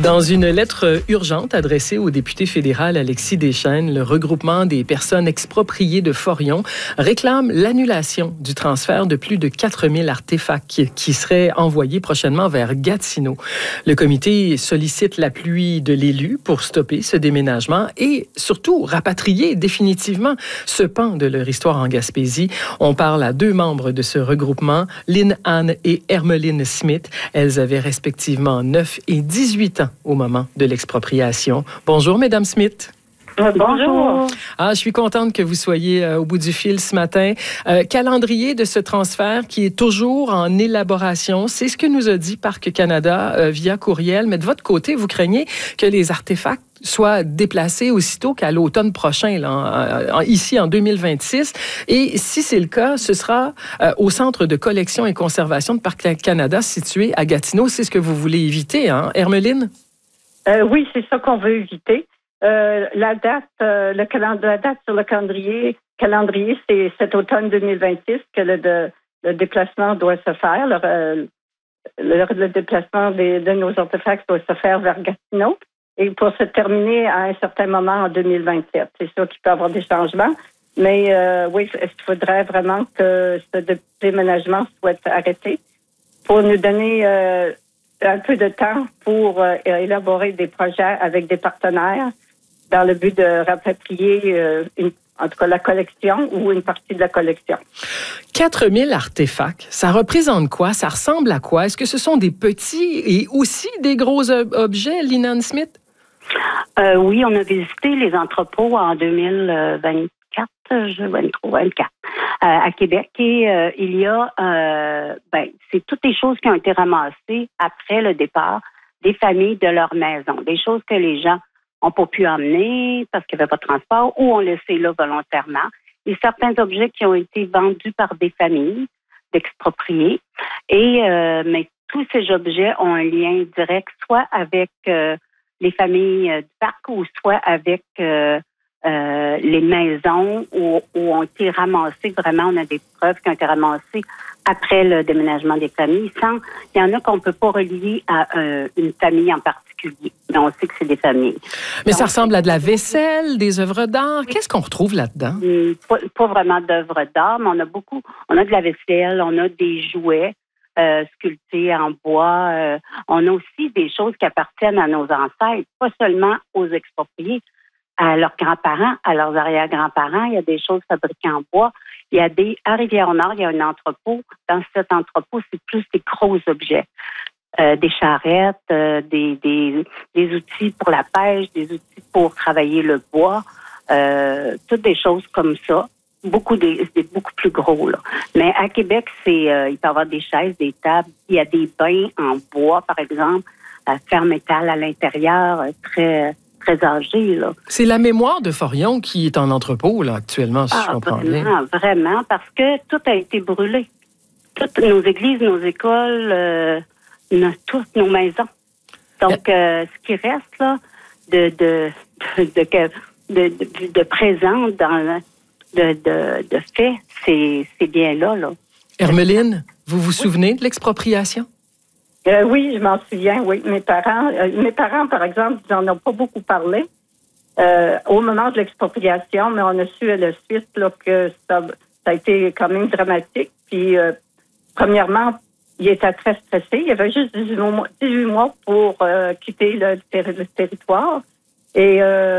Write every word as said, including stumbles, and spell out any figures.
Dans une lettre urgente adressée au député fédéral Alexis Deschênes, le regroupement des personnes expropriées de Forion réclame l'annulation du transfert de plus de quatre mille artefacts qui, qui seraient envoyés prochainement vers Gatineau. Le comité sollicite l'appui de l'élu pour stopper ce déménagement et surtout rapatrier définitivement ce pan de leur histoire en Gaspésie. On parle à deux membres de ce regroupement, Lynn Anne et Hermeline Smith. Elles avaient respectivement neuf et dix-huit ans au moment de l'expropriation. Bonjour, Mesdames Smith. Euh, bonjour. Ah, je suis contente que vous soyez euh, au bout du fil ce matin. Euh, calendrier de ce transfert qui est toujours en élaboration. C'est ce que nous a dit Parc Canada euh, via courriel. Mais de votre côté, vous craignez que les artefacts soient déplacés aussitôt qu'à l'automne prochain, là, en, en, ici en deux mille vingt-six. Et si c'est le cas, ce sera euh, au Centre de collection et conservation de Parc Canada situé à Gatineau. C'est ce que vous voulez éviter, hein, Hermeline? Euh, oui, c'est ça qu'on veut éviter. Euh, la date, euh, le calend- la date sur le calendrier, calendrier, c'est cet automne deux mille vingt-six que le, de, le déplacement doit se faire. Le, euh, le, le déplacement des, de nos artefacts doit se faire vers Gatineau et pour se terminer à un certain moment en deux mille vingt-sept. C'est sûr qu'il peut y avoir des changements, mais euh, oui, il faudrait vraiment que ce déménagement soit arrêté pour nous donner euh, un peu de temps pour euh, élaborer des projets avec des partenaires dans le but de rapatrier euh, une, en tout cas la collection ou une partie de la collection. quatre mille artefacts, ça représente quoi? Ça ressemble à quoi? Est-ce que ce sont des petits et aussi des gros ob- objets, Lynn Anne Smith? Euh, oui, on a visité les entrepôts en deux mille vingt-quatre, je vingt-trois, vingt-quatre, euh, à Québec. Et euh, il y a, euh, ben, c'est toutes les choses qui ont été ramassées après le départ des familles de leur maison. Des choses que les gens n'ont pas pu emmener parce qu'il n'y avait pas de transport ou ont laissé là volontairement. Et certains objets qui ont été vendus par des familles d'expropriés. Et, euh, mais tous ces objets ont un lien direct soit avec euh, les familles euh, du parc ou soit avec euh, euh, les maisons où, où ont été ramassées. Vraiment, on a des preuves qui ont été ramassées après le déménagement des familles. Sans, il y en a qu'on ne peut pas relier à euh, une famille en particulier, mais on sait que c'est des familles. Mais Donc, ça ressemble à de la vaisselle, des œuvres d'art. Qu'est-ce qu'on retrouve là-dedans? Pas, pas vraiment d'œuvres d'art, mais on a beaucoup. On a de la vaisselle, on a des jouets euh, sculptés en bois. Euh, on a aussi des choses qui appartiennent à nos ancêtres, pas seulement aux expropriés, à leurs grands-parents, à leurs arrière-grands-parents. Il y a des choses fabriquées en bois. Il y a des, à Rivière-Nord, il y a un entrepôt. Dans cet entrepôt, c'est plus des gros objets. Euh, des charrettes, euh, des, des, des outils pour la pêche, des outils pour travailler le bois, euh, toutes des choses comme ça. Beaucoup des, des beaucoup plus gros, là. Mais à Québec, c'est euh, il peut y avoir des chaises, des tables. Il y a des bains en bois, par exemple, à fer métal à l'intérieur, euh, très très âgés, là. C'est la mémoire de Forion qui est en entrepôt, là, actuellement, si ah, je comprends vraiment, bien. Vraiment, parce que tout a été brûlé. Toutes nos églises, nos écoles, euh, nos, toutes nos maisons. Donc, euh, ce qui reste, là, de de de, de, de, de, de présent dans de, de, de fait, c'est, c'est bien là, là. Hermeline, vous vous souvenez de l'expropriation? Euh, oui, je m'en souviens, oui. Mes parents, euh, mes parents, par exemple, ils n'en ont pas beaucoup parlé euh, au moment de l'expropriation, mais on a su à la suite là, que ça, ça a été quand même dramatique. Puis, euh, premièrement, il était très stressé. Il y avait juste dix-huit mois, dix-huit mois pour euh, quitter le, terri- le territoire. Et euh,